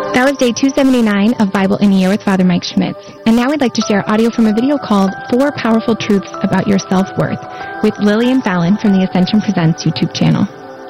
That was day 279 of Bible in a Year with Father Mike Schmitz. And now we'd like to share audio from a video called 4 Powerful Truths About Your Self-Worth with Lillian Fallon from the Ascension Presents YouTube channel.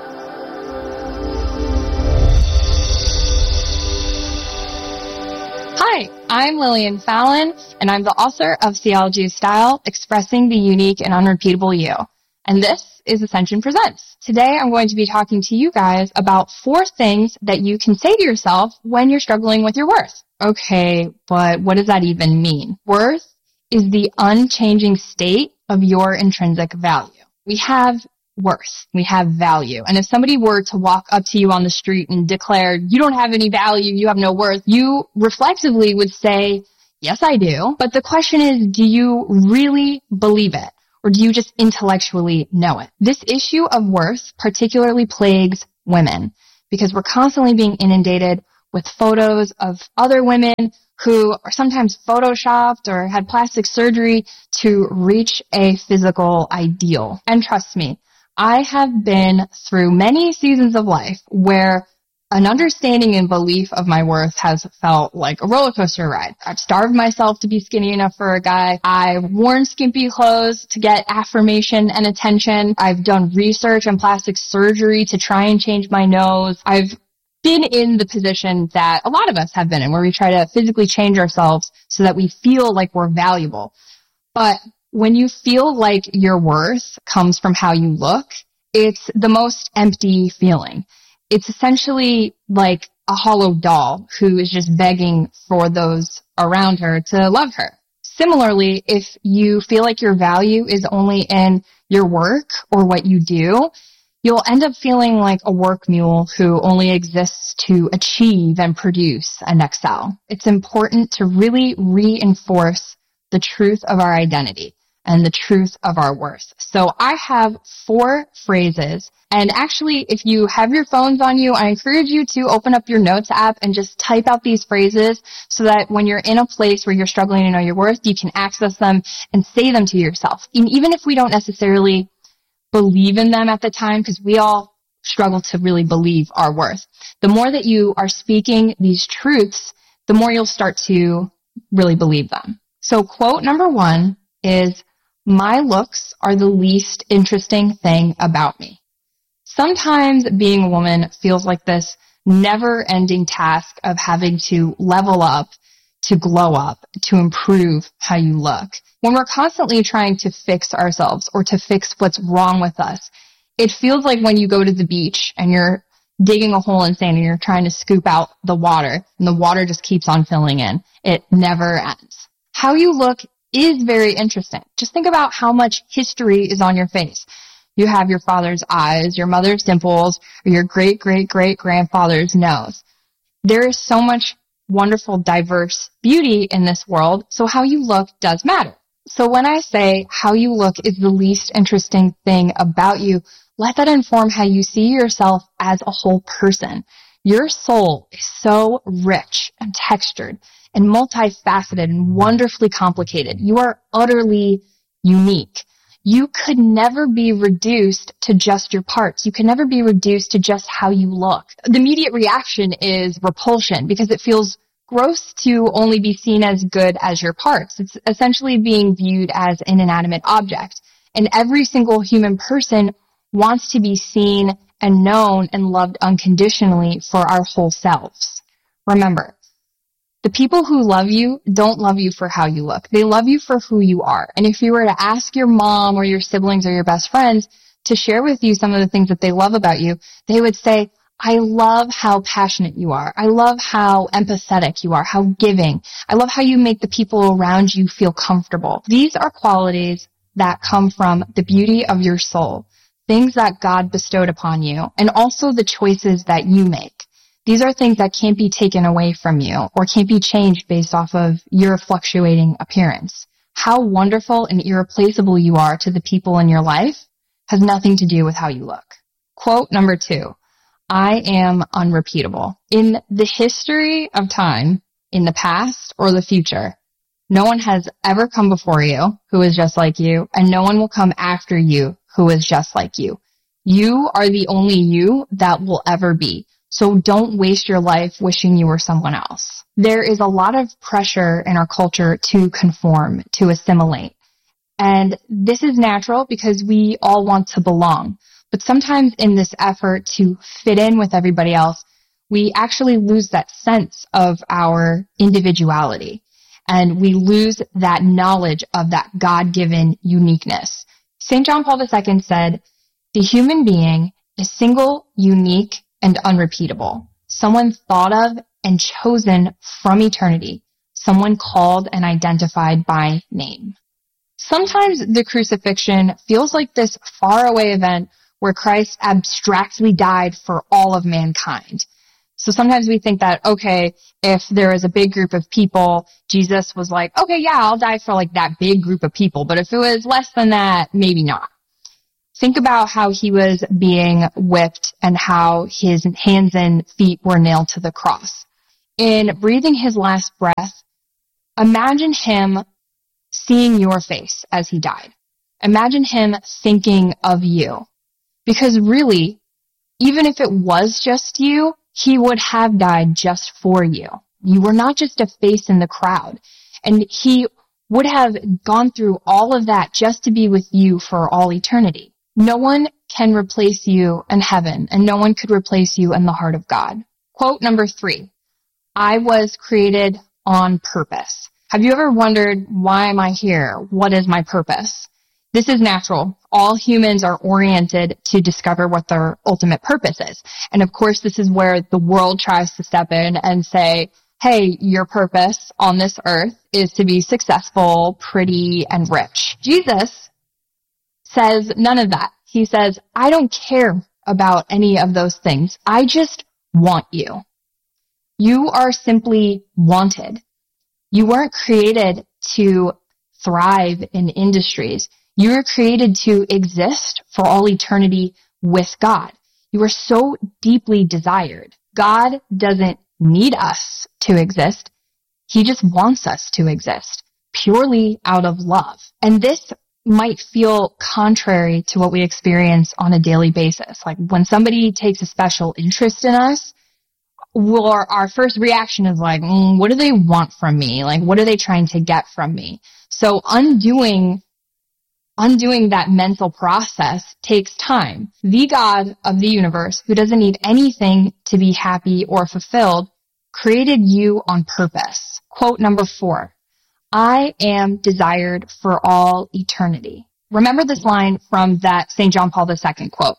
Hi, I'm Lillian Fallon, and I'm the author of Theology of Style, Expressing the Unique and Unrepeatable You. And this is Ascension Presents. Today I'm going to be talking to you guys about 4 things that you can say to yourself when you're struggling with your worth. Okay, but what does that even mean? Worth is the unchanging state of your intrinsic value. We have worth. We have value. And if somebody were to walk up to you on the street and declare, you don't have any value, you have no worth, you reflexively would say, yes, I do. But the question is, do you really believe it? Or do you just intellectually know it? This issue of worth particularly plagues women because we're constantly being inundated with photos of other women who are sometimes photoshopped or had plastic surgery to reach a physical ideal. And trust me, I have been through many seasons of life where an understanding and belief of my worth has felt like a roller coaster ride. I've starved myself to be skinny enough for a guy. I've worn skimpy clothes to get affirmation and attention. I've done research and plastic surgery to try and change my nose. I've been in the position that a lot of us have been in, where we try to physically change ourselves so that we feel like we're valuable. But when you feel like your worth comes from how you look, it's the most empty feeling. It's essentially like a hollow doll who is just begging for those around her to love her. Similarly, if you feel like your value is only in your work or what you do, you'll end up feeling like a work mule who only exists to achieve and produce and excel. It's important to really reinforce the truth of our identity and the truth of our worth. So I have 4 phrases. And actually, if you have your phones on you, I encourage you to open up your notes app and just type out these phrases so that when you're in a place where you're struggling to know your worth, you can access them and say them to yourself. And even if we don't necessarily believe in them at the time, because we all struggle to really believe our worth, the more that you are speaking these truths, the more you'll start to really believe them. So quote number 1 is, "My looks are the least interesting thing about me." Sometimes being a woman feels like this never-ending task of having to level up, to glow up, to improve how you look. When we're constantly trying to fix ourselves or to fix what's wrong with us, it feels like when you go to the beach and you're digging a hole in sand and you're trying to scoop out the water and the water just keeps on filling in. It never ends. How you look is very interesting. Just think about how much history is on your face. You have your father's eyes, your mother's dimples, or your great-great-great-grandfather's nose. There is so much wonderful, diverse beauty in this world, so how you look does matter. So when I say how you look is the least interesting thing about you, let that inform how you see yourself as a whole person. Your soul is so rich and textured and multifaceted and wonderfully complicated. You are utterly unique. You could never be reduced to just your parts. You can never be reduced to just how you look. The immediate reaction is repulsion because it feels gross to only be seen as good as your parts. It's essentially being viewed as an inanimate object. And every single human person wants to be seen and known and loved unconditionally for our whole selves. Remember, the people who love you don't love you for how you look. They love you for who you are. And if you were to ask your mom or your siblings or your best friends to share with you some of the things that they love about you, they would say, I love how passionate you are. I love how empathetic you are, how giving. I love how you make the people around you feel comfortable. These are qualities that come from the beauty of your soul, things that God bestowed upon you, and also the choices that you make. These are things that can't be taken away from you or can't be changed based off of your fluctuating appearance. How wonderful and irreplaceable you are to the people in your life has nothing to do with how you look. Quote number 2, I am unrepeatable. In the history of time, in the past or the future, no one has ever come before you who is just like you, and no one will come after you who is just like you. You are the only you that will ever be. So don't waste your life wishing you were someone else. There is a lot of pressure in our culture to conform, to assimilate. And this is natural because we all want to belong. But sometimes in this effort to fit in with everybody else, we actually lose that sense of our individuality. And we lose that knowledge of that God-given uniqueness. St. John Paul II said, "The human being is single, unique, and unrepeatable. Someone thought of and chosen from eternity. Someone called and identified by name." Sometimes the crucifixion feels like this faraway event where Christ abstractly died for all of mankind. So sometimes we think that, okay, if there is a big group of people, Jesus was like, okay, yeah, I'll die for like that big group of people. But if it was less than that, maybe not. Think about how he was being whipped and how his hands and feet were nailed to the cross. In breathing his last breath, imagine him seeing your face as he died. Imagine him thinking of you. Because really, even if it was just you, he would have died just for you. You were not just a face in the crowd. And he would have gone through all of that just to be with you for all eternity. No one can replace you in heaven, and no one could replace you in the heart of God. Quote number 3, I was created on purpose. Have you ever wondered, why am I here? What is my purpose? This is natural. All humans are oriented to discover what their ultimate purpose is. And of course, this is where the world tries to step in and say, hey, your purpose on this earth is to be successful, pretty, and rich. Jesus says none of that. He says, I don't care about any of those things. I just want you. You are simply wanted. You weren't created to thrive in industries. You were created to exist for all eternity with God. You are so deeply desired. God doesn't need us to exist. He just wants us to exist purely out of love. And this might feel contrary to what we experience on a daily basis. Like when somebody takes a special interest in us, our first reaction is like, what do they want from me? Like, what are they trying to get from me? So undoing that mental process takes time. The God of the universe, who doesn't need anything to be happy or fulfilled, created you on purpose. Quote number 4, I am desired for all eternity. Remember this line from that St. John Paul II quote.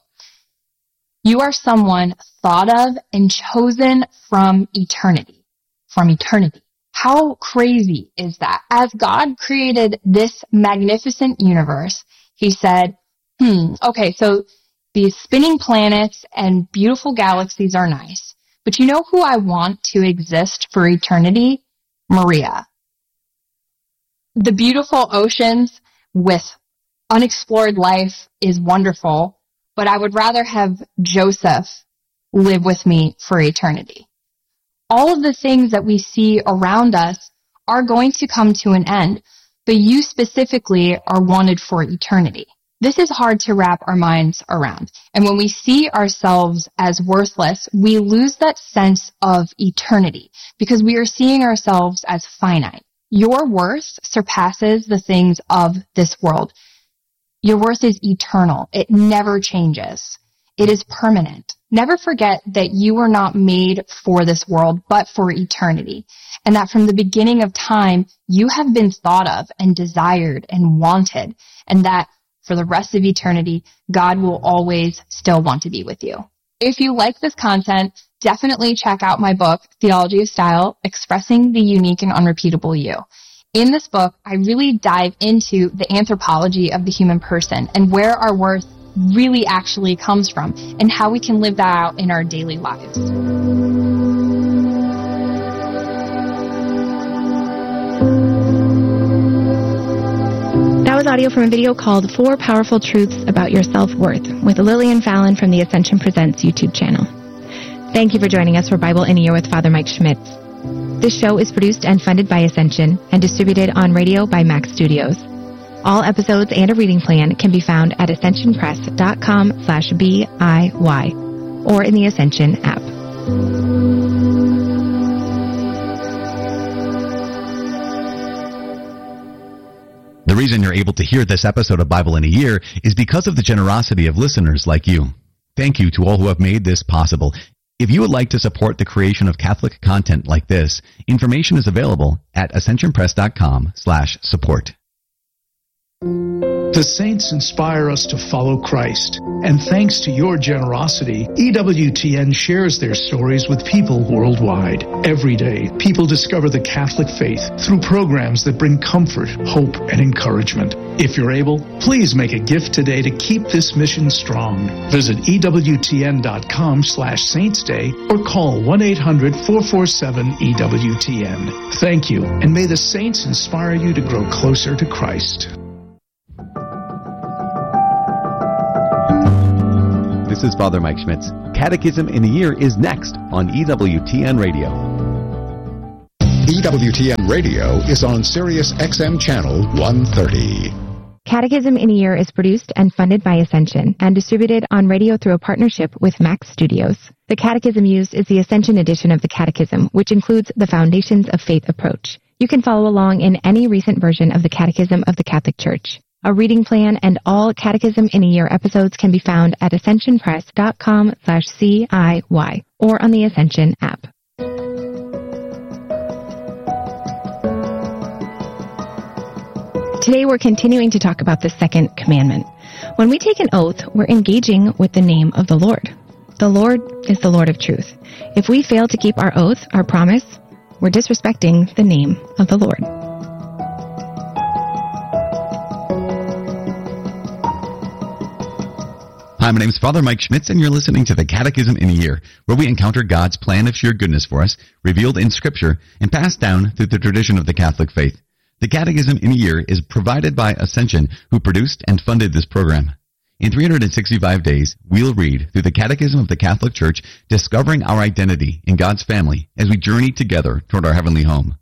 You are someone thought of and chosen from eternity. From eternity. How crazy is that? As God created this magnificent universe, he said, okay, so these spinning planets and beautiful galaxies are nice, but you know who I want to exist for eternity? Maria. The beautiful oceans with unexplored life is wonderful, but I would rather have Joseph live with me for eternity. All of the things that we see around us are going to come to an end, but you specifically are wanted for eternity. This is hard to wrap our minds around. And when we see ourselves as worthless, we lose that sense of eternity because we are seeing ourselves as finite. Your worth surpasses the things of this world. Your worth is eternal. It never changes. It is permanent. Never forget that you were not made for this world, but for eternity. And that from the beginning of time, you have been thought of and desired and wanted. And that for the rest of eternity, God will always still want to be with you. If you like this content, definitely check out my book, Theology of Style, Expressing the Unique and Unrepeatable You. In this book, I really dive into the anthropology of the human person and where our worth really actually comes from and how we can live that out in our daily lives. That was audio from a video called 4 Powerful Truths About Your Self-Worth with Lillian Fallon from the Ascension Presents YouTube channel. Thank you for joining us for Bible in a Year with Father Mike Schmitz. This show is produced and funded by Ascension and distributed on radio by Max Studios. All episodes and a reading plan can be found at ascensionpress.com/BIY or in the Ascension app. The reason you're able to hear this episode of Bible in a Year is because of the generosity of listeners like you. Thank you to all who have made this possible. If you would like to support the creation of Catholic content like this, information is available at ascensionpress.com/support. The saints inspire us to follow Christ, and thanks to your generosity, EWTN shares their stories with people worldwide. Every day, people discover the Catholic faith through programs that bring comfort, hope, and encouragement. If you're able, please make a gift today to keep this mission strong. Visit EWTN.com/saintsday or call 1-800-447-EWTN. Thank you, and may the saints inspire you to grow closer to Christ. This is Father Mike Schmitz. Catechism in a Year is next on EWTN Radio. EWTN Radio is on Sirius XM Channel 130. Catechism in a Year is produced and funded by Ascension and distributed on radio through a partnership with Max Studios. The catechism used is the Ascension edition of the Catechism, which includes the Foundations of Faith approach. You can follow along in any recent version of the Catechism of the Catholic Church. A reading plan and all Catechism in a Year episodes can be found at ascensionpress.com/CIY or on the Ascension app. Today we're continuing to talk about the second commandment. When we take an oath, we're engaging with the name of the Lord. The Lord is the Lord of truth. If we fail to keep our oath, our promise, we're disrespecting the name of the Lord. Hi, my name is Father Mike Schmitz, and you're listening to the Catechism in a Year, where we encounter God's plan of sheer goodness for us, revealed in Scripture, and passed down through the tradition of the Catholic faith. The Catechism in a Year is provided by Ascension, who produced and funded this program. In 365 days, we'll read through the Catechism of the Catholic Church, discovering our identity in God's family as we journey together toward our heavenly home.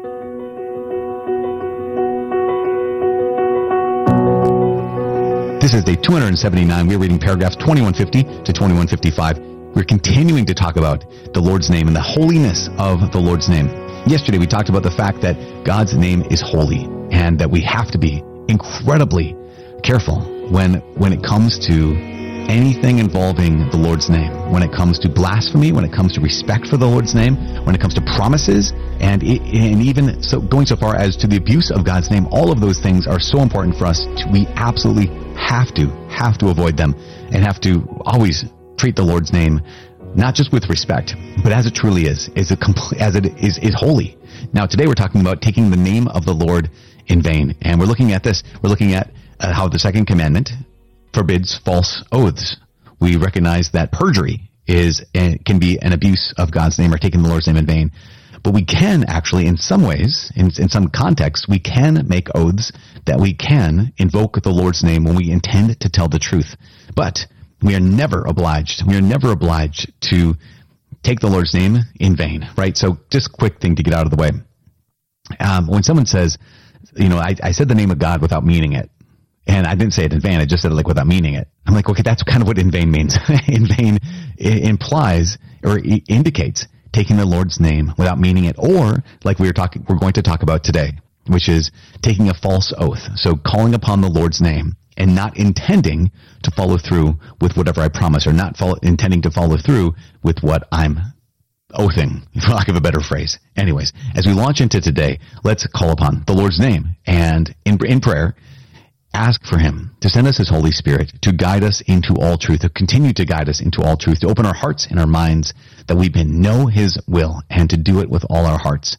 This is day 279. We're reading paragraphs 2150 to 2155. We're continuing to talk about the Lord's name and the holiness of the Lord's name. Yesterday we talked about the fact that God's name is holy and that we have to be incredibly careful when it comes to anything involving the Lord's name, when it comes to blasphemy, when it comes to respect for the Lord's name, when it comes to promises, and even so going so far as to the abuse of God's name. All of those things are so important for us. We absolutely have to avoid them and have to always treat the Lord's name not just with respect, but as it truly is holy. Now today we're talking about taking the name of the Lord in vain, and we're looking at how the second commandment forbids false oaths. We recognize that perjury can be an abuse of God's name or taking the Lord's name in vain. But we can actually, in some ways, in some contexts, we can make oaths that we can invoke the Lord's name when we intend to tell the truth. But we are never obliged to take the Lord's name in vain, right? So just a quick thing to get out of the way. When someone says, I said the name of God without meaning it, and I didn't say it in vain, I just said it without meaning it. I'm like, okay, that's kind of what in vain means. In vain implies or indicates taking the Lord's name without meaning it, or like we're going to talk about today, which is taking a false oath. So calling upon the Lord's name and not intending to follow through with whatever I promise, or not intending to follow through with what I'm oathing, for lack of a better phrase. Anyways, as we launch into today, let's call upon the Lord's name and in prayer, ask for Him to send us His Holy Spirit to guide us into all truth, to continue to guide us into all truth, to open our hearts and our minds that we may know His will and to do it with all our hearts.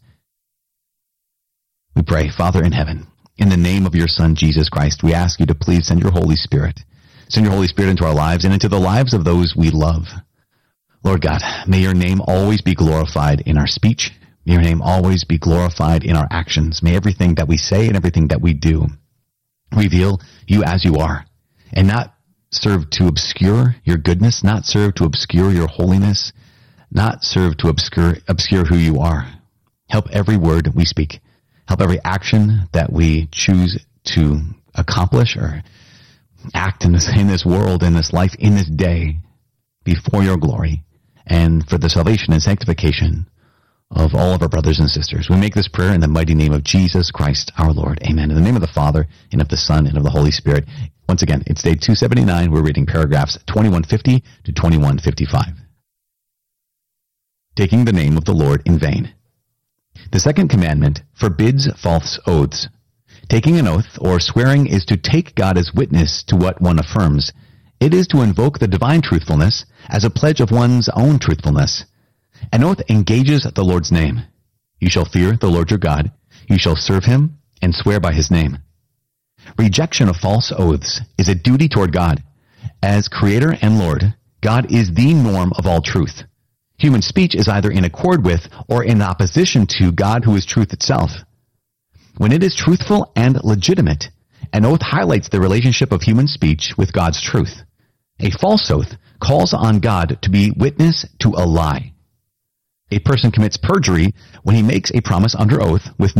We pray, Father in heaven, in the name of your Son, Jesus Christ, we ask you to please send your Holy Spirit. Send your Holy Spirit into our lives and into the lives of those we love. Lord God, may your name always be glorified in our speech. May your name always be glorified in our actions. May everything that we say and everything that we do reveal you as you are, and not serve to obscure your goodness, not serve to obscure your holiness, not serve to obscure who you are. Help every word we speak. Help every action that we choose to accomplish or act in this world, in this life, in this day, be for your glory and for the salvation and sanctification of all of our brothers and sisters. We make this prayer in the mighty name of Jesus Christ our Lord. Amen. In the name of the Father, and of the Son, and of the Holy Spirit. Once again, it's day 279. We're reading paragraphs 2150 to 2155. Taking the name of the Lord in vain. The second commandment forbids false oaths. Taking an oath or swearing is to take God as witness to what one affirms. It is to invoke the divine truthfulness as a pledge of one's own truthfulness. An oath engages the Lord's name. You shall fear the Lord your God. You shall serve him and swear by his name. Rejection of false oaths is a duty toward God. As Creator and Lord, God is the norm of all truth. Human speech is either in accord with or in opposition to God, who is truth itself. When it is truthful and legitimate, an oath highlights the relationship of human speech with God's truth. A false oath calls on God to be witness to a lie. A person commits perjury when he makes a promise under oath with